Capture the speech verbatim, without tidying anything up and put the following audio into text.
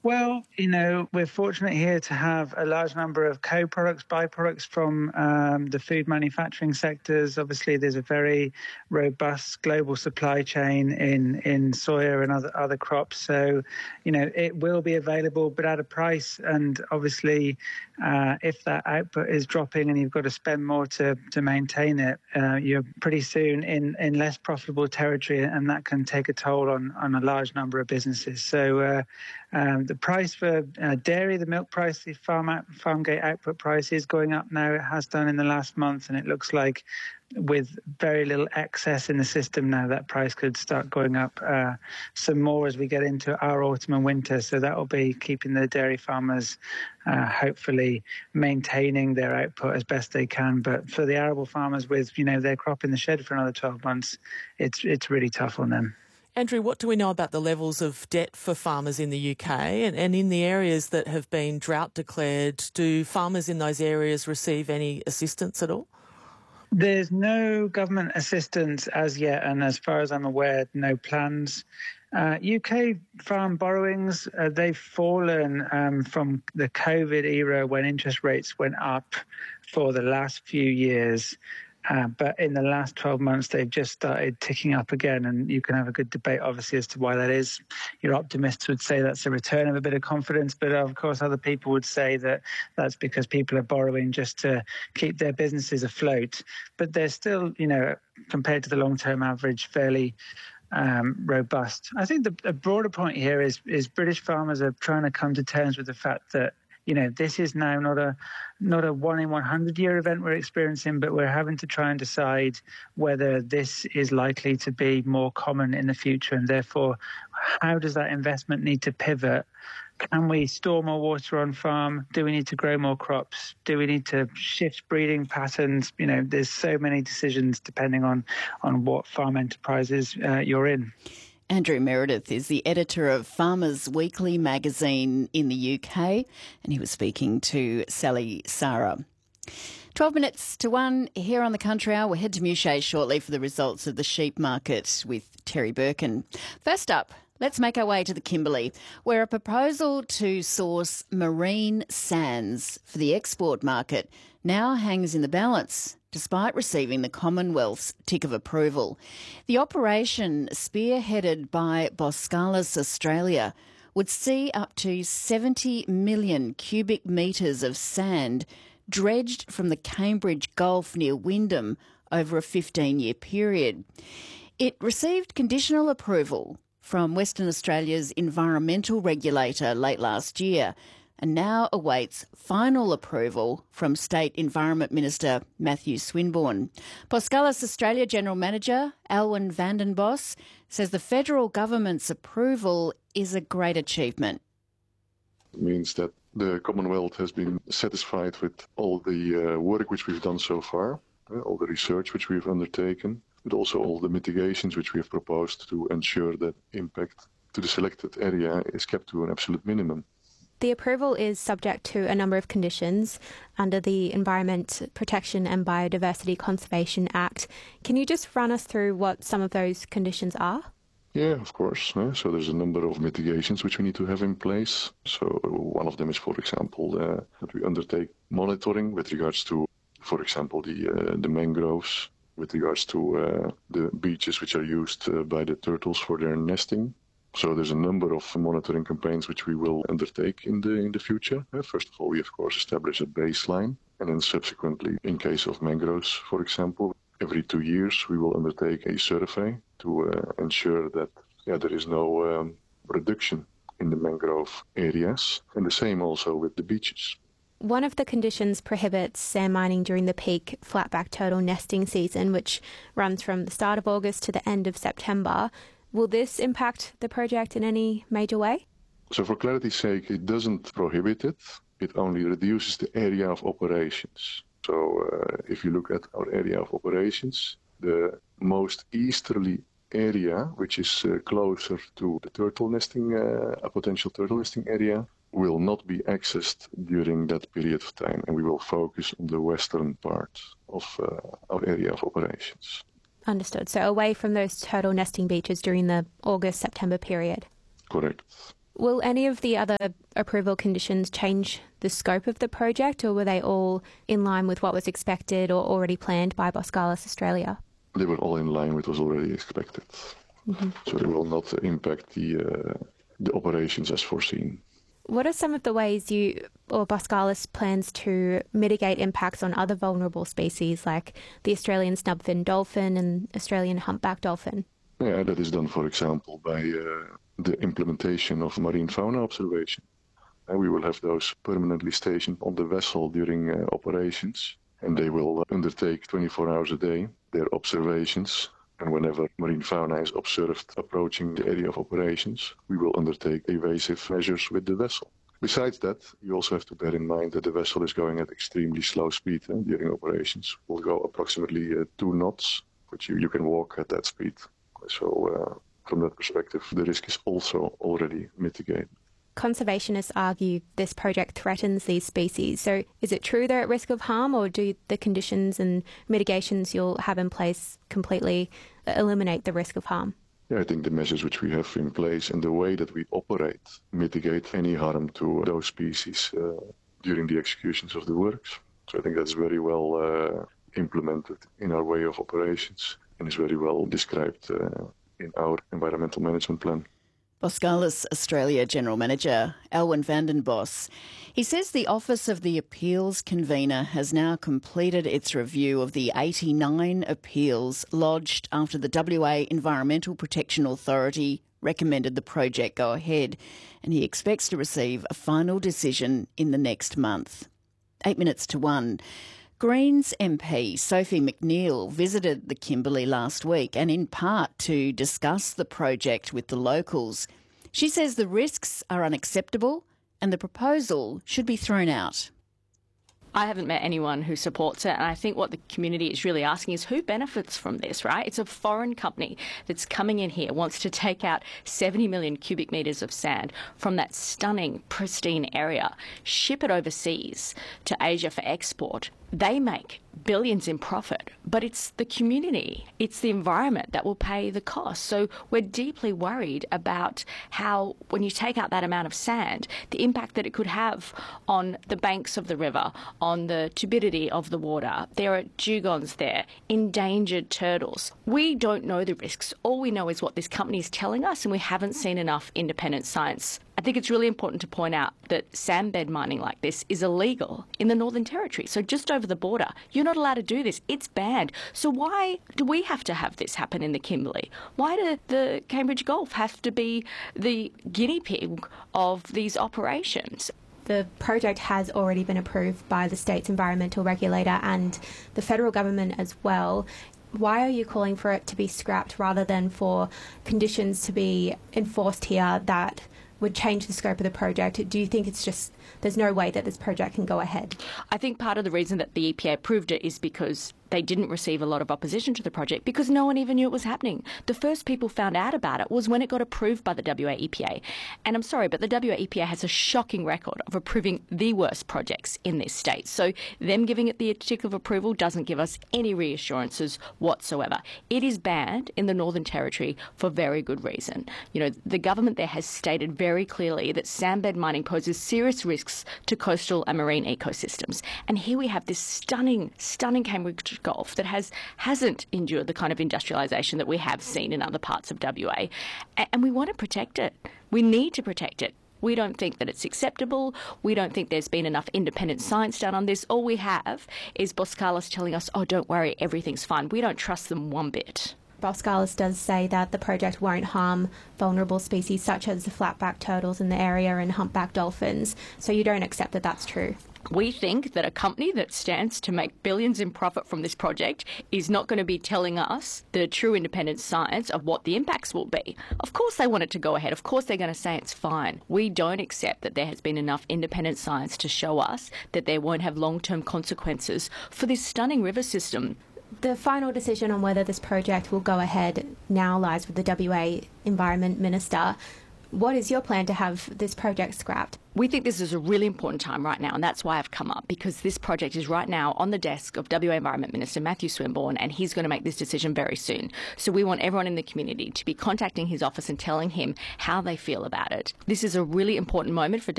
Well, you know, we're fortunate here to have a large number of co-products, byproducts from um, the food manufacturing sectors. Obviously, there's a very robust global supply chain in, in soya and other other crops. So, you know, it will be available, but at a price. And obviously, uh, if that output is dropping and you've got to spend more to, to maintain it, uh, you're pretty soon in, in less profitable territory, and that can take a toll on, on a large number of businesses. So, uh, um, the price for uh, dairy, the milk price, the farm out, farm gate output price is going up now. It has done in the last month, and it looks like with very little excess in the system now, that price could start going up uh, some more as we get into our autumn and winter. So that will be keeping the dairy farmers uh, hopefully maintaining their output as best they can. But for the arable farmers with, you know, their crop in the shed for another twelve months, it's it's really tough on them. Andrew, what do we know about the levels of debt for farmers in the U K? And, and in the areas that have been drought declared, do farmers in those areas receive any assistance at all? There's no government assistance as yet, and as far as I'm aware, no plans. Uh, U K farm borrowings, uh, they've fallen um, from the COVID era when interest rates went up for the last few years. Uh, but in the last twelve months, they've just started ticking up again, and you can have a good debate, obviously, as to why that is. Your optimists would say that's a return of a bit of confidence, but of course, other people would say that that's because people are borrowing just to keep their businesses afloat. But they're still, you know, compared to the long-term average, fairly um, robust. I think the a broader point here is is British farmers are trying to come to terms with the fact that, you know, this is now not a not a one in one hundred year event we're experiencing, but we're having to try and decide whether this is likely to be more common in the future, and therefore, how does that investment need to pivot? Can we store more water on farm? Do we need to grow more crops? Do we need to shift breeding patterns? You know, there's so many decisions depending on on what farm enterprises uh, you're in. Andrew Meredith is the editor of Farmers Weekly magazine in the U K, and he was speaking to Sally Sarah. twelve minutes to one here on the Country Hour. We'll head to Mouchet shortly for the results of the sheep market with Terry Birkin. First up, let's make our way to the Kimberley, where a proposal to source marine sands for the export market now hangs in the balance, despite receiving the Commonwealth's tick of approval. The operation, spearheaded by Boskalis Australia, would see up to seventy million cubic metres of sand dredged from the Cambridge Gulf near Wyndham over a fifteen-year period. It received conditional approval from Western Australia's environmental regulator late last year, and now awaits final approval from State Environment Minister Matthew Swinburne. Boskalis Australia General Manager Alwyn van den Bos says the federal government's approval is a great achievement. It means that the Commonwealth has been satisfied with all the uh, work which we've done so far, uh, all the research which we've undertaken, but also all the mitigations which we have proposed to ensure that impact to the selected area is kept to an absolute minimum. The approval is subject to a number of conditions under the Environment Protection and Biodiversity Conservation Act. Can you just run us through what some of those conditions are? Yeah, of course. Uh, so there's a number of mitigations which we need to have in place. So one of them is, for example, uh, that we undertake monitoring with regards to, for example, the uh, the mangroves, with regards to uh, the beaches which are used uh, by the turtles for their nesting. So there's a number of monitoring campaigns which we will undertake in the in the future. Uh, first of all, we of course establish a baseline, and then subsequently, in case of mangroves, for example, every two years we will undertake a survey to uh, ensure that yeah, there is no um, reduction in the mangrove areas, and the same also with the beaches. One of the conditions prohibits sand mining during the peak flatback turtle nesting season, which runs from the start of August to the end of September. Will this impact the project in any major way? So for clarity's sake, it doesn't prohibit it. It only reduces the area of operations. So uh, if you look at our area of operations, the most easterly area, which is uh, closer to the turtle nesting, uh, a potential turtle nesting area, will not be accessed during that period of time, and we will focus on the western part of uh, our area of operations. Understood. So away from those turtle nesting beaches during the August-September period. Correct. Will any of the other approval conditions change the scope of the project, or were they all in line with what was expected or already planned by Boskalis Australia? They were all in line with what was already expected. Mm-hmm. So they will not impact the uh, the operations as foreseen. What are some of the ways you or Boskalis plans to mitigate impacts on other vulnerable species like the Australian snubfin dolphin and Australian humpback dolphin? Yeah, that is done, for example, by uh, the implementation of marine fauna observation. And we will have those permanently stationed on the vessel during uh, operations, and they will undertake twenty-four hours a day their observations. And whenever marine fauna is observed approaching the area of operations, we will undertake evasive measures with the vessel. Besides that, you also have to bear in mind that the vessel is going at extremely slow speed eh, during operations. We'll go approximately uh, two knots, but you, you can walk at that speed. So uh, from that perspective, the risk is also already mitigated. Conservationists argue this project threatens these species. So is it true they're at risk of harm, or do the conditions and mitigations you'll have in place completely eliminate the risk of harm? Yeah, I think the measures which we have in place and the way that we operate mitigate any harm to those species uh, during the executions of the works. So I think that's very well uh, implemented in our way of operations and is very well described uh, in our environmental management plan. Boskalis Australia General Manager Alwyn van den Bos. He says the Office of the Appeals Convener has now completed its review of the eighty-nine appeals lodged after the W A Environmental Protection Authority recommended the project go ahead, and he expects to receive a final decision in the next month. Eight minutes to one. Greens M P Sophie McNeil visited the Kimberley last week, and in part to discuss the project with the locals. She says the risks are unacceptable and the proposal should be thrown out. I haven't met anyone who supports it, and I think what the community is really asking is who benefits from this, right? It's a foreign company that's coming in here, wants to take out seventy million cubic metres of sand from that stunning, pristine area, ship it overseas to Asia for export. They make billions in profit, but it's the community, it's the environment that will pay the cost. So we're deeply worried about how, when you take out that amount of sand, the impact that it could have on the banks of the river, on the turbidity of the water. There are dugongs there, endangered turtles. We don't know the risks. All we know is what this company is telling us, and we haven't seen enough independent science. I think it's really important to point out that sandbed mining like this is illegal in the Northern Territory. So just over the border, you're not allowed to do this. It's banned. So why do we have to have this happen in the Kimberley? Why do the Cambridge Gulf have to be the guinea pig of these operations? The project has already been approved by the state's environmental regulator and the federal government as well. Why are you calling for it to be scrapped rather than for conditions to be enforced here that would change the scope of the project? Do you think it's just there's no way that this project can go ahead? I think part of the reason that the E P A approved it is because they didn't receive a lot of opposition to the project because no one even knew it was happening. The first people found out about it was when it got approved by the W A E P A. And I'm sorry, but the W A E P A has a shocking record of approving the worst projects in this state. So them giving it the tick of approval doesn't give us any reassurances whatsoever. It is banned in the Northern Territory for very good reason. You know, the government there has stated very clearly that sandbed mining poses serious risks to coastal and marine ecosystems. And here we have this stunning, stunning Cambridge Gulf that has, hasn't endured the kind of industrialisation that we have seen in other parts of W A. And we want to protect it. We need to protect it. We don't think that it's acceptable. We don't think there's been enough independent science done on this. All we have is Boskalis telling us, oh, don't worry, everything's fine. We don't trust them one bit. Boskalis does say that the project won't harm vulnerable species such as the flatback turtles in the area and humpback dolphins. So you don't accept that that's true? We think that a company that stands to make billions in profit from this project is not going to be telling us the true independent science of what the impacts will be. Of course they want it to go ahead. Of course they're going to say it's fine. We don't accept that there has been enough independent science to show us that there won't have long-term consequences for this stunning river system. The final decision on whether this project will go ahead now lies with the W A Environment Minister. What is your plan to have this project scrapped? We think this is a really important time right now, and that's why I've come up, because this project is right now on the desk of W A Environment Minister Matthew Swinburne, and he's going to make this decision very soon. So we want everyone in the community to be contacting his office and telling him how they feel about it. This is a really important moment for